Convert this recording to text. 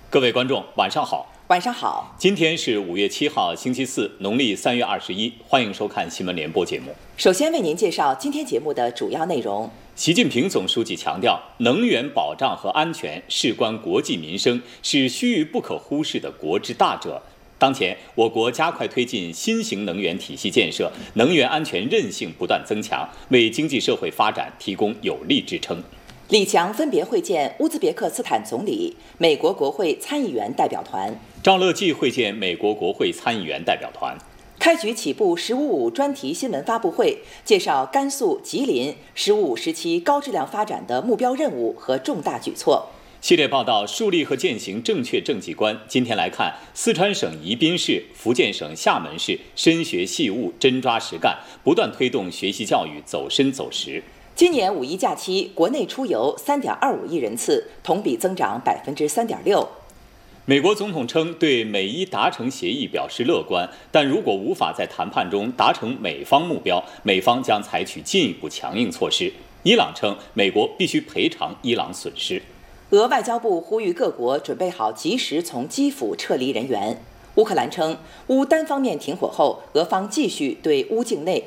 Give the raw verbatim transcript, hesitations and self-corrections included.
各位观众，晚上好。 晚上好。 今天是五月七号，星期四，农历三月二十一。欢迎收看新闻联播节目。 首先为您介绍今天节目的主要内容。 习近平总书记强调，能源保障和安全事关国计民生，是须臾不可忽视的国之大者。当前，我国加快推进新型能源体系建设，能源安全韧性不断增强，为经济社会发展提供有力支撑。 李强分别会见乌兹别克斯坦总理、美国国会参议员代表团。 赵乐际会见美国国会参议员代表团。 开局起步“十五五”专题新闻发布会，介绍甘肃、吉林“十五五”时期高质量发展的目标任务和重大举措。 系列报道树立和践行正确政绩观。今天来看四川省宜宾市、福建省厦门市深学细悟、真抓实干，不断推动学习教育走深走实。 今年五一假期，国内出游 三点二五亿人次，同比增长 百分之三点六。 美国总统称对美伊达成协议表示乐观，但如果无法在谈判中达成美方目标，美方将采取进一步强硬措施。伊朗称美国必须赔偿伊朗损失。 俄外交部呼吁各国准备好及时从基辅撤离人员。乌克兰称，乌单方面停火后，俄方继续对乌境内